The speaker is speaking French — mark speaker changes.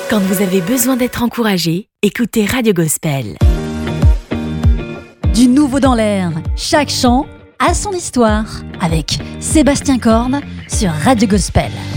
Speaker 1: Quand vous avez besoin d'être encouragé, écoutez Radio Gospel.
Speaker 2: Du nouveau dans l'air, chaque chant a son histoire, avec Sébastien Corne sur Radio Gospel.